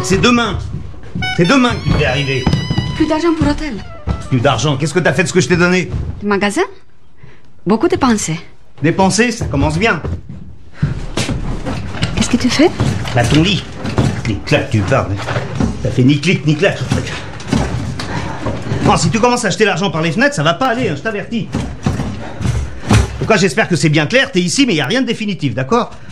C'est demain. C'est demain que tu devais arriver. Plus d'argent pour l'hôtel. Plus d'argent. Qu'est-ce que t'as fait de ce que je t'ai donné? Le magasin? Beaucoup dépensé. Dépenser, ça commence bien. Qu'est-ce que tu fais? Là, ton lit. Clic-clac, tu parles. T'as fait ni clic ni clac, ce truc. Non, si tu commences à acheter l'argent par les fenêtres, ça va pas aller, hein, je t'avertis. En tout cas, j'espère que c'est bien clair. T'es ici, mais il n'y a rien de définitif, d'accord?